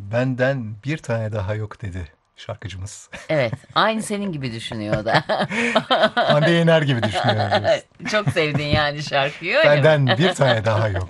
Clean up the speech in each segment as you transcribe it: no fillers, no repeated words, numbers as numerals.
Benden bir tane daha yok dedi şarkıcımız. Evet, aynı senin gibi düşünüyor o da. Hande Yener gibi düşünüyor diyorsun. Çok sevdin yani şarkıyı, öyle mi? Benden bir tane daha yok.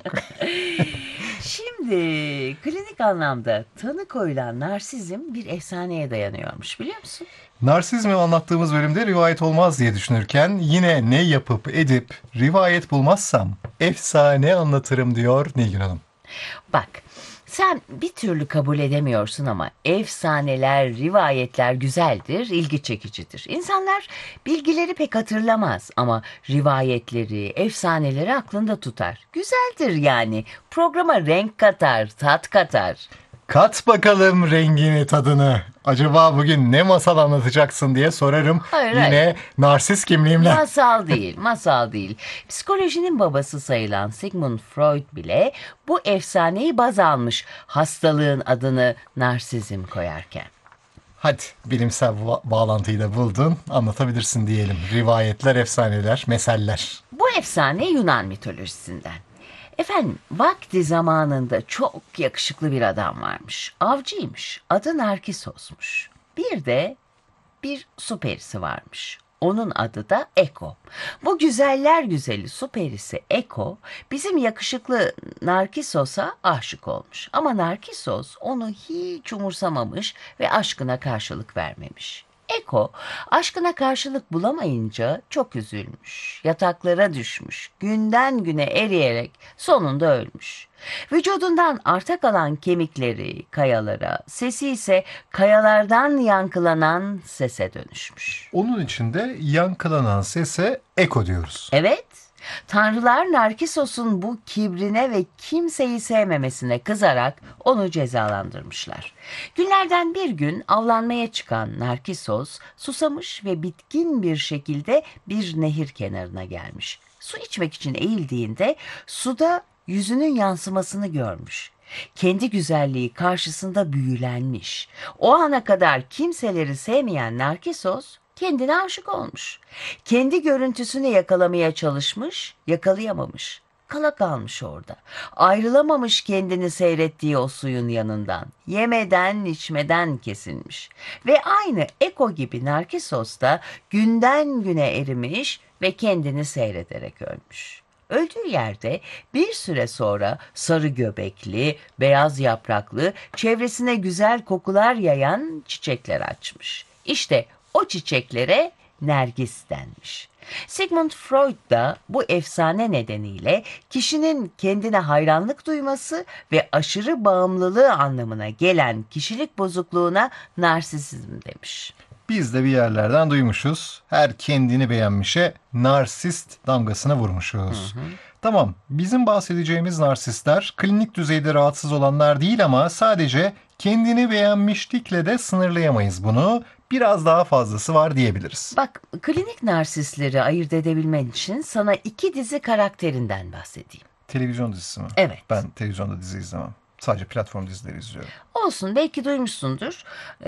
Şimdi klinik anlamda tanı koyulan narsizm bir efsaneye dayanıyormuş, biliyor musun? Narsizmi anlattığımız bölümde rivayet olmaz diye düşünürken yine ne yapıp edip rivayet bulmazsam efsane anlatırım diyor Nilgün Hanım. Bak, sen bir türlü kabul edemiyorsun ama efsaneler, rivayetler güzeldir, ilgi çekicidir. İnsanlar bilgileri pek hatırlamaz ama rivayetleri, efsaneleri aklında tutar. Güzeldir yani. Programa renk katar, tat katar. Kat bakalım rengini tadını. Acaba bugün ne masal anlatacaksın diye sorarım. Hayır, hayır. Yine narsist kimliğimle. Masal değil, masal değil. Psikolojinin babası sayılan Sigmund Freud bile bu efsaneyi baz almış hastalığın adını narsizm koyarken. Hadi bilimsel bağlantıyı da buldun. Anlatabilirsin diyelim. Rivayetler, efsaneler, meseller. Bu efsane Yunan mitolojisinden. Efendim, vakti zamanında çok yakışıklı bir adam varmış. Avcıymış. Adı Narkisos'muş. Bir de bir su perisi varmış. Onun adı da Eko. Bu güzeller güzeli su perisi Eko bizim yakışıklı Narkisos'a aşık olmuş. Ama Narkisos onu hiç umursamamış ve aşkına karşılık vermemiş. Eko aşkına karşılık bulamayınca çok üzülmüş. Yataklara düşmüş. Günden güne eriyerek sonunda ölmüş. Vücudundan arta kalan kemikleri kayalara, sesi ise kayalardan yankılanan sese dönüşmüş. Onun içinde yankılanan sese eko diyoruz. Evet, tanrılar Narkisos'un bu kibrine ve kimseyi sevmemesine kızarak onu cezalandırmışlar. Günlerden bir gün avlanmaya çıkan Narkisos susamış ve bitkin bir şekilde bir nehir kenarına gelmiş. Su içmek için eğildiğinde suda yüzünün yansımasını görmüş. Kendi güzelliği karşısında büyülenmiş. O ana kadar kimseleri sevmeyen Narkisos kendine aşık olmuş. Kendi görüntüsünü yakalamaya çalışmış, yakalayamamış. Kala kalmış orada. Ayrılamamış kendini seyrettiği o suyun yanından. Yemeden içmeden kesilmiş. Ve aynı Eko gibi Narkisos da günden güne erimiş ve kendini seyrederek ölmüş. Öldüğü yerde bir süre sonra sarı göbekli, beyaz yapraklı, çevresine güzel kokular yayan çiçekler açmış. İşte o çiçeklere nergis denmiş. Sigmund Freud da bu efsane nedeniyle kişinin kendine hayranlık duyması ve aşırı bağımlılığı anlamına gelen kişilik bozukluğuna narsisizm demiş. Biz de bir yerlerden duymuşuz. Her kendini beğenmişe narsist damgasını vurmuşuz. Tamam, bizim bahsedeceğimiz narsistler klinik düzeyde rahatsız olanlar değil ama sadece kendini beğenmişlikle de sınırlayamayız bunu. Biraz daha fazlası var diyebiliriz. Bak, klinik narsistleri ayırt edebilmen için sana iki dizi karakterinden bahsedeyim. Televizyon dizisi mi? Evet. Ben televizyonda dizi izlemem. Sadece platform dizileri izliyorum. Olsun, belki duymuşsundur.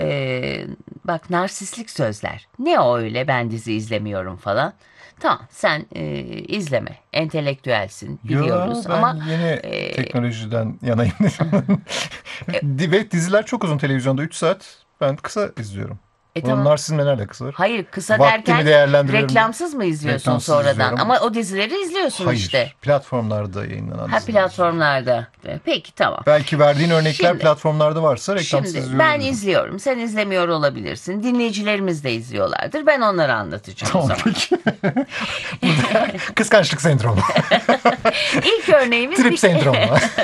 Bak, narsistlik sözler. Ne o öyle, ben dizi izlemiyorum falan. Tamam, sen izleme. Entelektüelsin, biliyoruz Ben ama yeni teknolojiden yanayım. Ve diziler çok uzun televizyonda 3 saat. Ben kısa izliyorum. Bunun tamam. narsizmle ne alakası var? Hayır, kısa Vaktimi derken değerlendiriyorum. reklamsız mı izliyorsun Reklamsız sonradan? izliyorum. Ama o dizileri izliyorsun Hayır, işte. platformlarda yayınlanan Ha, diziler. platformlarda. Peki, tamam. Belki verdiğin örnekler Şimdi- platformlarda varsa reklamsız Şimdi izliyorum. ben izliyorum. Sen izlemiyor olabilirsin. Dinleyicilerimiz de izliyorlardır. Ben onları anlatacağım o Tamam zaman. peki. Burada kıskançlık sendromu. İlk örneğimiz Trip sendromu.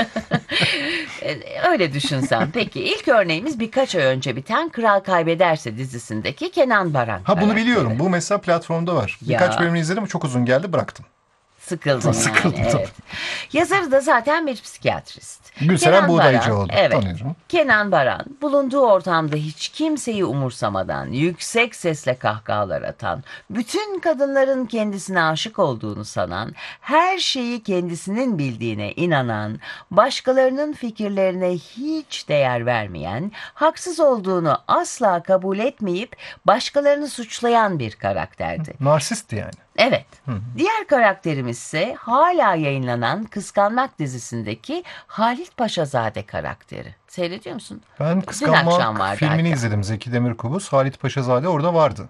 öyle düşünsen. Peki, ilk örneğimiz birkaç ay önce biten Kral Kaybederse dizisindeki Kenan Baran Ha bunu karakteri. biliyorum. Bu mesela platformda var. Ya. Birkaç bölümünü izledim ama çok uzun geldi bıraktım. Sıkıldın Sıkıldım, yani. tabii. Evet. Yazarı da zaten bir psikiyatrist. Gülseren Kenan Buğdayıcıoğlu. Baran, evet. Tanıyorum. Kenan Baran bulunduğu ortamda hiç kimseyi umursamadan, yüksek sesle kahkahalar atan, bütün kadınların kendisine aşık olduğunu sanan, her şeyi kendisinin bildiğine inanan, başkalarının fikirlerine hiç değer vermeyen, haksız olduğunu asla kabul etmeyip başkalarını suçlayan bir karakterdi. Narsistti yani. Evet. Diğer karakterimiz ise hala yayınlanan Kıskanmak dizisindeki Halit Paşazade karakteri. Seyrediyor musun? Ben Dün akşam Kıskanmak vardı filmini hatta. izledim. Zeki Demirkubuz, Halit Paşazade orada vardı.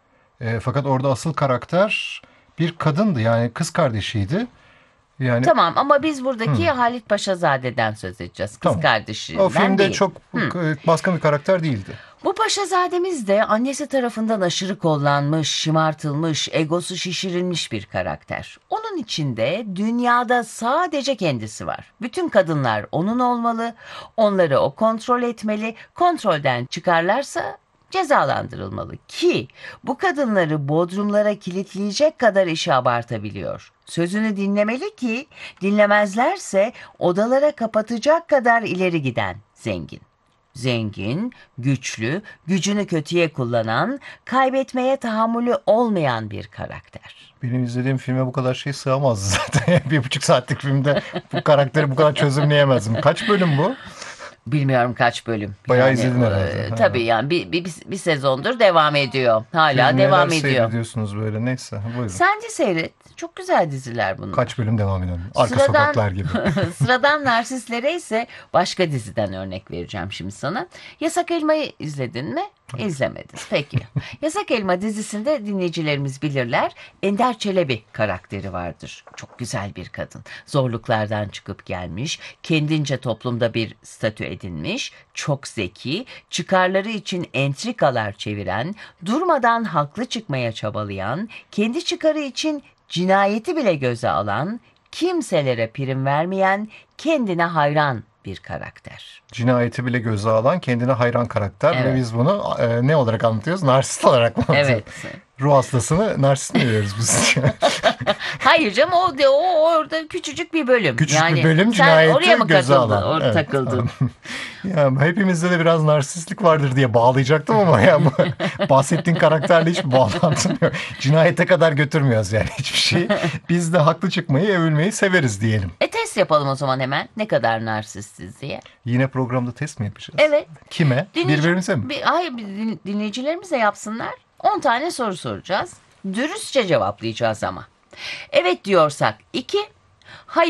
Fakat orada asıl karakter bir kadındı. Yani kız kardeşiydi. Yani Tamam ama biz buradaki Halit Paşazade'den söz edeceğiz. Kız tamam. O kardeşinden filmde değil. çok baskın bir karakter değildi. Bu paşazademiz de annesi tarafından aşırı kullanmış, şımartılmış, egosu şişirilmiş bir karakter. Onun içinde dünyada sadece kendisi var. Bütün kadınlar onun olmalı, onları o kontrol etmeli, kontrolden çıkarlarsa cezalandırılmalı ki bu kadınları bodrumlara kilitleyecek kadar işi abartabiliyor. Sözünü dinlemeli ki dinlemezlerse odalara kapatacak kadar ileri giden zengin. Zengin, güçlü, gücünü kötüye kullanan, kaybetmeye tahammülü olmayan bir karakter. Benim izlediğim filme bu kadar şey sığamazdı zaten. 1,5 saatlik filmde bu karakteri bu kadar çözümleyemezdim. Kaç bölüm bu? Bilmiyorum kaç bölüm. Bayağı izledin herhalde. Tabii yani bir sezondur devam ediyor. Hala Siz devam neler ediyor. seyrediyorsunuz böyle, neyse buyurun. Sen de seyret. Çok güzel diziler bunlar. Kaç bölüm devam edelim? Arka sokaklar gibi. Sıradan narsistlere ise başka diziden örnek vereceğim şimdi sana. Yasak Elma'yı izledin mi? İzlemedin. Peki. Yasak Elma dizisinde dinleyicilerimiz bilirler. Ender Çelebi karakteri vardır. Çok güzel bir kadın. Zorluklardan çıkıp gelmiş, kendince toplumda bir statü edinmiş, çok zeki, çıkarları için entrikalar çeviren, durmadan haklı çıkmaya çabalayan, kendi çıkarı için cinayeti bile göze alan, kimselere prim vermeyen, kendine hayran bir karakter. Cinayeti bile göze alan, kendine hayran karakter ve Evet. biz bunu ne olarak anlatıyoruz? Narsist olarak mı anlatıyoruz? Evet. Ruh hastasını narsist mi diyoruz biz? Hayır canım o orada küçücük bir bölüm. Küçük yani bir bölüm, sen cinayeti oraya mı göze katıldın? alan. Orada Evet, takıldın. Ya hepimizde de biraz narsistlik vardır diye bağlayacaktım ama ya bu bahsettiğin karakterle hiçbir bağlantım yok. Cinayete kadar götürmüyoruz yani hiçbir şey. Biz de haklı çıkmayı, övülmeyi severiz diyelim. Test yapalım o zaman hemen. Ne kadar narsistiz diye. Yine programda test mi yapacağız? Evet. Kime? Birbirimize mi? Hayır dinleyicilerimiz de yapsınlar. 10 tane soru soracağız. Dürüstçe cevaplayacağız ama. Evet diyorsak 2, hayır